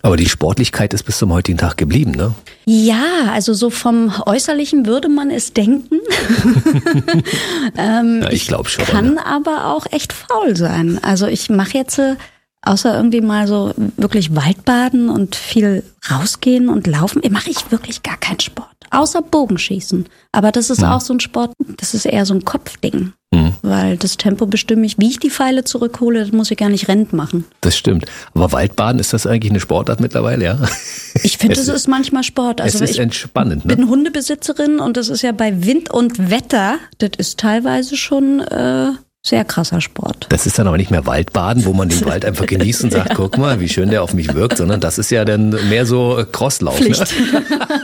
Aber die Sportlichkeit ist bis zum heutigen Tag geblieben, ne? Ja, also so vom Äußerlichen würde man es denken. Ja, ich glaube schon. Kann aber auch echt faul sein. Also ich mache jetzt außer irgendwie mal so wirklich Waldbaden und viel rausgehen und laufen, mache ich wirklich gar keinen Sport. Außer Bogenschießen. Aber das ist auch so ein Sport, das ist eher so ein Kopfding. Weil das Tempo bestimme ich, wie ich die Pfeile zurückhole, das muss ich gar nicht Rent machen. Das stimmt. Aber Waldbaden, ist das eigentlich eine Sportart mittlerweile, ja? Ich finde, es ist manchmal Sport. Also es ist entspannend, ne? Ich bin Hundebesitzerin und das ist ja bei Wind und Wetter, das ist teilweise schon sehr krasser Sport. Das ist dann aber nicht mehr Waldbaden, wo man den Wald einfach genießt und sagt, guck mal, wie schön der auf mich wirkt, sondern das ist ja dann mehr so Crosslauf. Pflicht. Ne?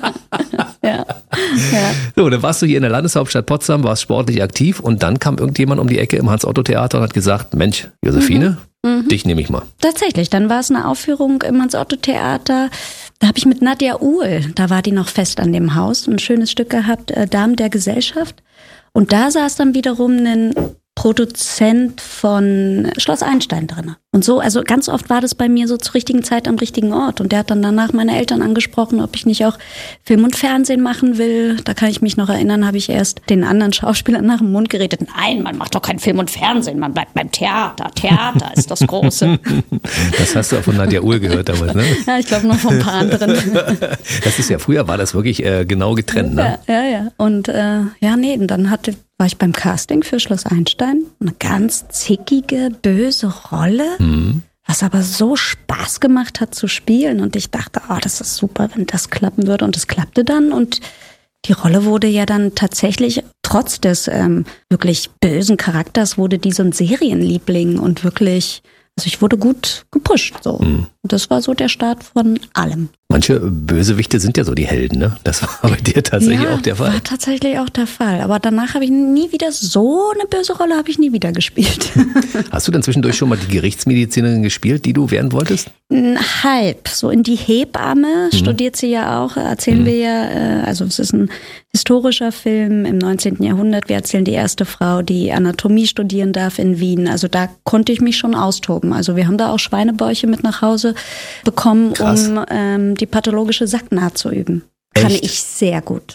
Ja. So, dann warst du hier in der Landeshauptstadt Potsdam, warst sportlich aktiv und dann kam irgendjemand um die Ecke im Hans-Otto-Theater und hat gesagt, Mensch, Josephine, dich nehme ich mal. Tatsächlich, dann war es eine Aufführung im Hans-Otto-Theater. Da habe ich mit Nadja Uhl, da war die noch fest an dem Haus, ein schönes Stück gehabt, Damen der Gesellschaft. Und da saß dann wiederum ein Produzent von Schloss Einstein drin. Und so, also ganz oft war das bei mir so zur richtigen Zeit am richtigen Ort. Und der hat dann danach meine Eltern angesprochen, ob ich nicht auch Film und Fernsehen machen will. Da kann ich mich noch erinnern, habe ich erst den anderen Schauspielern nach dem Mund geredet. Nein, man macht doch kein Film und Fernsehen, man bleibt beim Theater. Theater ist das Große. Das hast du auch von Nadja Uhl gehört damals, ne? Ja, ich glaube noch von ein paar anderen. Das ist ja, früher war das wirklich genau getrennt, ne? Ja. Und dann war ich beim Casting für Schloss Einstein. Eine ganz zickige, böse Rolle, was aber so Spaß gemacht hat zu spielen. Und ich dachte, das ist super, wenn das klappen würde. Und es klappte dann. Und die Rolle wurde ja dann tatsächlich, trotz des wirklich bösen Charakters, wurde die so ein Serienliebling und wirklich, also ich wurde gut gepusht. So. Und das war so der Start von allem. Manche Bösewichte sind ja so die Helden, ne? Das war bei dir tatsächlich auch der Fall. War tatsächlich auch der Fall. Aber danach habe ich nie wieder so eine böse Rolle habe ich nie wieder gespielt. Hast du denn zwischendurch schon mal die Gerichtsmedizinerin gespielt, die du werden wolltest? Halb. So in die Hebamme studiert sie ja auch, erzählen wir ja. Also es ist ein historischer Film im 19. Jahrhundert. Wir erzählen die erste Frau, die Anatomie studieren darf in Wien. Also da konnte ich mich schon austoben. Also wir haben da auch Schweinebäuche mit nach Hause bekommen, Krass. um die pathologische Sacknaht zu üben. Echt? Kann ich sehr gut.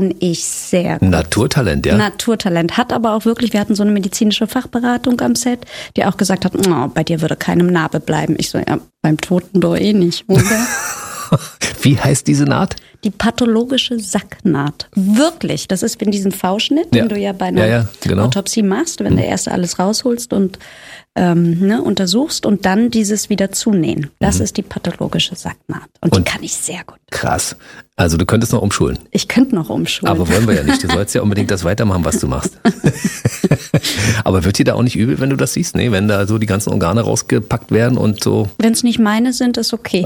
Naturtalent, ja. Naturtalent. Hat aber auch wirklich, wir hatten so eine medizinische Fachberatung am Set, die auch gesagt hat, bei dir würde keine Narbe bleiben. Ich so, ja, beim Toten doch eh nicht, oder? Wie heißt diese Naht? Die pathologische Sacknaht. Wirklich, das ist in diesem V-Schnitt, den du ja bei einer Autopsie machst, wenn du erst alles rausholst und untersuchst und dann dieses wieder zunähen. Das ist die pathologische Sacknaht. Und die kann ich sehr gut. Krass. Also du könntest noch umschulen. Ich könnte noch umschulen. Aber wollen wir ja nicht. Du sollst ja unbedingt das weitermachen, was du machst. Aber wird dir da auch nicht übel, wenn du das siehst? Nee, wenn da so die ganzen Organe rausgepackt werden und so. Wenn es nicht meine sind, ist okay.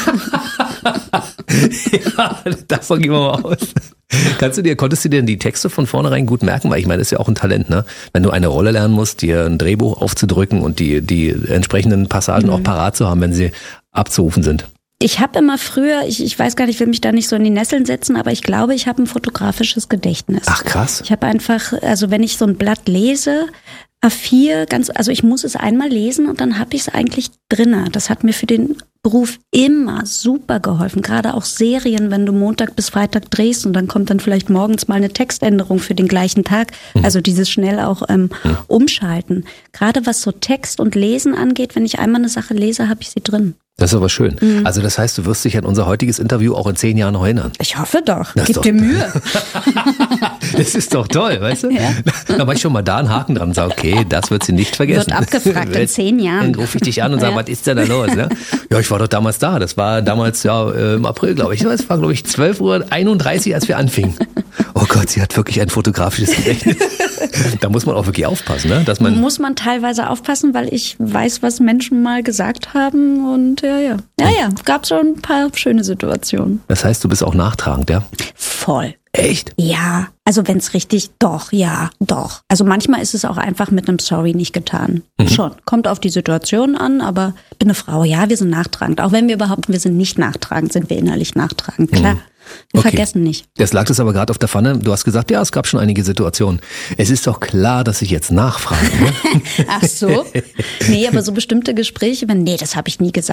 Ja, davon gehen wir mal aus. Konntest du dir denn die Texte von vornherein gut merken? Weil ich meine, das ist ja auch ein Talent, ne? Wenn du eine Rolle lernen musst, dir ein Drehbuch aufzudrücken und die entsprechenden Passagen auch parat zu haben, wenn sie abzurufen sind. Ich habe immer früher, ich weiß gar nicht, ich will mich da nicht so in die Nesseln setzen, aber ich glaube, ich habe ein fotografisches Gedächtnis. Ach krass. Ich habe einfach, also wenn ich so ein Blatt lese, A4, also ich muss es einmal lesen und dann habe ich es eigentlich drinne. Das hat mir für den Beruf immer super geholfen. Gerade auch Serien, wenn du Montag bis Freitag drehst und dann kommt dann vielleicht morgens mal eine Textänderung für den gleichen Tag. Also dieses schnell auch umschalten. Gerade was so Text und Lesen angeht, wenn ich einmal eine Sache lese, habe ich sie drin. Das ist aber schön. Also das heißt, du wirst dich an unser heutiges Interview auch in 10 Jahren noch erinnern. Ich hoffe doch. Gib dir Mühe. Das ist doch toll, weißt du? Ja. Da mache ich schon mal da einen Haken dran und sage, okay, das wird sie nicht vergessen. Wird abgefragt in 10 Jahren. Dann rufe ich dich an und sage, was ist denn da los? Ne? Ja, ich war doch damals da. Das war damals im April, glaube ich. Es war, glaube ich, 12:31 Uhr, als wir anfingen. Oh Gott, sie hat wirklich ein fotografisches Gedächtnis. Da muss man auch wirklich aufpassen, ne? Muss man teilweise aufpassen, weil ich weiß, was Menschen mal gesagt haben und ja, gab schon ein paar schöne Situationen. Das heißt, du bist auch nachtragend, ja? Voll. Echt? Ja, also wenn es richtig, doch. Also manchmal ist es auch einfach mit einem Sorry nicht getan. Schon. Kommt auf die Situation an, aber ich bin eine Frau, ja, wir sind nachtragend. Auch wenn wir behaupten, wir sind nicht nachtragend, sind wir innerlich nachtragend, klar. Wir vergessen nicht. Jetzt lag das aber gerade auf der Pfanne. Du hast gesagt, ja, es gab schon einige Situationen. Es ist doch klar, dass ich jetzt nachfrage. Ne? Ach so? Nee, aber so bestimmte Gespräche, das habe ich nie gesagt.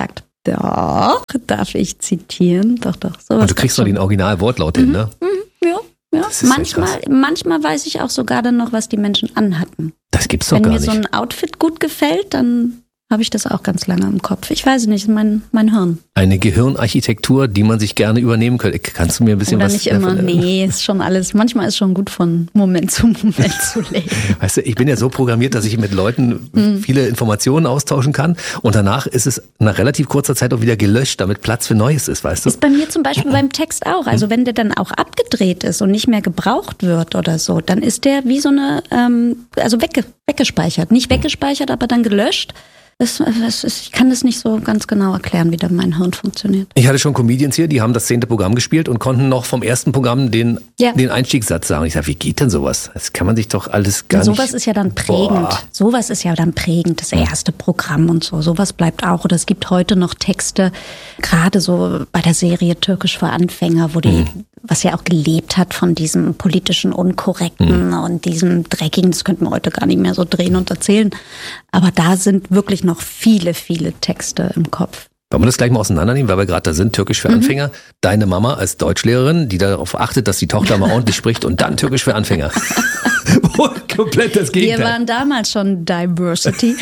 Doch, darf ich zitieren? Doch. Sowas Und du kriegst noch den Original-Wortlaut hin, ne? Ja. Das ist Manchmal weiß ich auch sogar dann noch, was die Menschen anhatten. Das gibt's doch Wenn gar mir nicht. so ein Outfit gut gefällt, dann habe ich das auch ganz lange im Kopf. Ich weiß nicht, mein Hirn. Eine Gehirnarchitektur, die man sich gerne übernehmen könnte. Kannst du mir ein bisschen Oder was nicht immer, davon- nee, ist schon alles, manchmal ist schon gut von Moment zu Moment zu leben. Weißt du, ich bin ja so programmiert, dass ich mit Leuten viele Informationen austauschen kann und danach ist es nach relativ kurzer Zeit auch wieder gelöscht, damit Platz für Neues ist, weißt du? Ist bei mir zum Beispiel beim Text auch. Also wenn der dann auch abgedreht ist und nicht mehr gebraucht wird oder so, dann ist der wie so eine, also weggespeichert. Nicht weggespeichert, aber dann gelöscht. Ich kann das nicht so ganz genau erklären, wie da mein Hirn funktioniert. Ich hatte schon Comedians hier, die haben das 10. Programm gespielt und konnten noch vom ersten Programm den Einstiegssatz sagen. Ich sage, wie geht denn sowas? Das kann man sich doch alles gar nicht... Sowas ist ja dann prägend. Sowas ist ja dann prägend, das erste Programm und so. Sowas bleibt auch. Oder es gibt heute noch Texte, gerade so bei der Serie Türkisch für Anfänger, wo die, was ja auch gelebt hat von diesem politischen Unkorrekten und diesem Dreckigen, das könnte man heute gar nicht mehr so drehen und erzählen. Aber da sind wirklich noch viele, viele Texte im Kopf. Wollen wir das gleich mal auseinandernehmen, weil wir gerade da sind, Türkisch für Anfänger. Deine Mama als Deutschlehrerin, die darauf achtet, dass die Tochter mal ordentlich spricht und dann Türkisch für Anfänger. Komplett das Gegenteil. Wir waren damals schon Diversity.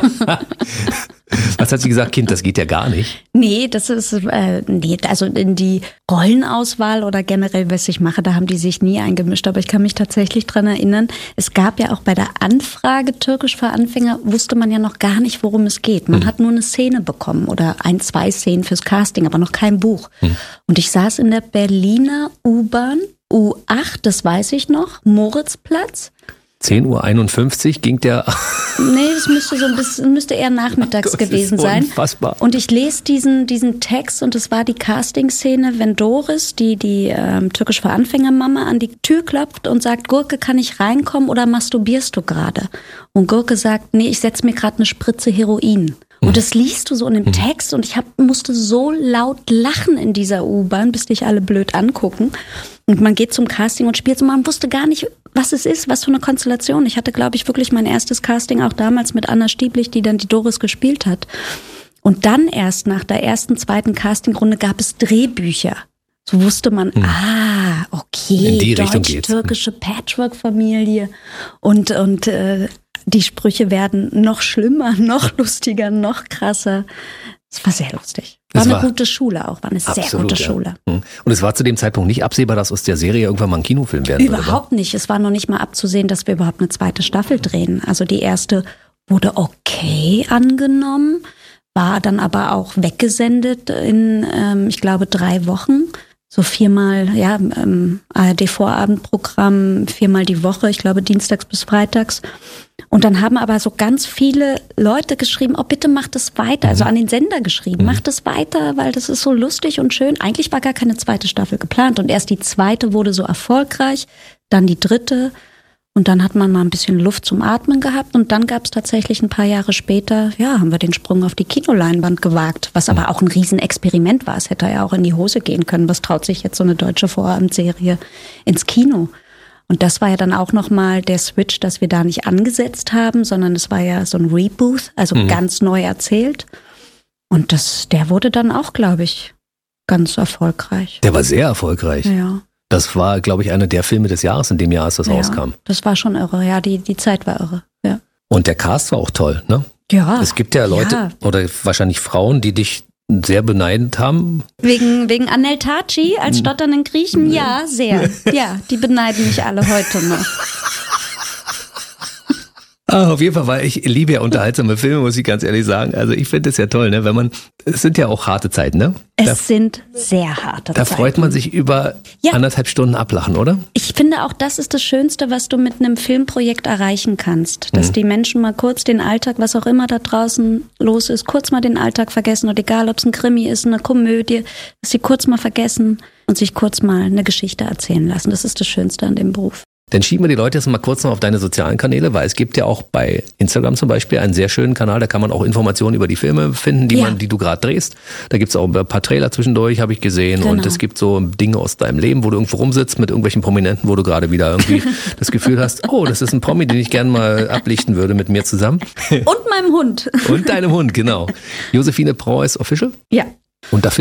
Was hat sie gesagt? Kind, das geht ja gar nicht. Nee, das ist, also in die Rollenauswahl oder generell, was ich mache, da haben die sich nie eingemischt. Aber ich kann mich tatsächlich dran erinnern, es gab ja auch bei der Anfrage Türkisch für Anfänger, wusste man ja noch gar nicht, worum es geht. Man hat nur eine Szene bekommen oder 1-2 Szenen fürs Casting, aber noch kein Buch. Und ich saß in der Berliner U-Bahn, U8, das weiß ich noch, Moritzplatz. 10:51 Uhr ging der... Nee, das müsste so ein bisschen, müsste eher nachmittags gewesen sein. Unfassbar. Und ich lese diesen Text und es war die Casting-Szene, wenn Doris, die Türkisch für Anfänger-Mama, an die Tür klopft und sagt, Gurke, kann ich reinkommen oder masturbierst du gerade? Und Gurke sagt, nee, ich setze mir gerade eine Spritze Heroin. Und das liest du so in dem Text und ich musste so laut lachen in dieser U-Bahn, bis dich alle blöd angucken. Und man geht zum Casting und spielt und man wusste gar nicht, was es ist, was für eine Konstellation. Ich hatte, glaube ich, wirklich mein erstes Casting auch damals mit Anna Stieblich, die dann die Doris gespielt hat. Und dann erst nach der ersten, zweiten Castingrunde gab es Drehbücher. So wusste man, okay, in die Richtung geht's. deutsch-türkische Patchwork-Familie und die Sprüche werden noch schlimmer, noch lustiger, noch krasser. Es war sehr lustig. War eine gute Schule auch, war eine sehr gute Schule. Und es war zu dem Zeitpunkt nicht absehbar, dass aus der Serie irgendwann mal ein Kinofilm werden würde. Überhaupt nicht. Es war noch nicht mal abzusehen, dass wir überhaupt eine zweite Staffel drehen. Also die erste wurde okay angenommen, war dann aber auch weggesendet in, ich glaube, 3 Wochen. So 4-mal, ARD-Vorabendprogramm, 4-mal die Woche, ich glaube dienstags bis freitags. Und dann haben aber so ganz viele Leute geschrieben, oh bitte macht es weiter, also an den Sender geschrieben, macht es weiter, weil das ist so lustig und schön. Eigentlich war gar keine zweite Staffel geplant und erst die zweite wurde so erfolgreich, dann die dritte und dann hat man mal ein bisschen Luft zum Atmen gehabt und dann gab es tatsächlich ein paar Jahre später, haben wir den Sprung auf die Kinoleinwand gewagt, was aber auch ein Riesenexperiment war. Es hätte ja auch in die Hose gehen können. Was traut sich jetzt so eine deutsche Vorabendserie ins Kino? Und das war ja dann auch nochmal der Switch, dass wir da nicht angesetzt haben, sondern es war ja so ein Reboot, also ganz neu erzählt. Und der wurde dann auch, glaube ich, ganz erfolgreich. Der war sehr erfolgreich. Ja. Das war, glaube ich, einer der Filme des Jahres in dem Jahr, als das rauskam. Das war schon irre, ja, die Zeit war irre, ja. Und der Cast war auch toll, ne? Ja. Es gibt ja Leute oder wahrscheinlich Frauen, die dich sehr beneidet haben. Wegen Anel Taci als stotternden Griechen? Ja, sehr. Ja, die beneiden mich alle heute noch. Auf jeden Fall, weil ich liebe ja unterhaltsame Filme, muss ich ganz ehrlich sagen. Also ich finde es ja toll, ne? Es sind ja auch harte Zeiten, ne? Es sind sehr harte Zeiten. Da freut man sich über 1,5 Stunden ablachen, oder? Ich finde auch, das ist das Schönste, was du mit einem Filmprojekt erreichen kannst. Dass die Menschen mal kurz den Alltag, was auch immer da draußen los ist, kurz mal den Alltag vergessen. Und egal, ob es ein Krimi ist, eine Komödie, dass sie kurz mal vergessen und sich kurz mal eine Geschichte erzählen lassen. Das ist das Schönste an dem Beruf. Dann schieben wir die Leute jetzt mal kurz noch auf deine sozialen Kanäle, weil es gibt ja auch bei Instagram zum Beispiel einen sehr schönen Kanal, da kann man auch Informationen über die Filme finden, die du gerade drehst. Da gibt's auch ein paar Trailer zwischendurch, habe ich gesehen. Genau. Und es gibt so Dinge aus deinem Leben, wo du irgendwo rumsitzt mit irgendwelchen Prominenten, wo du gerade wieder irgendwie das Gefühl hast, oh, das ist ein Promi, den ich gerne mal ablichten würde mit mir zusammen. Und meinem Hund. Und deinem Hund, genau. Josephine Preuß Official? Ja. Und dafür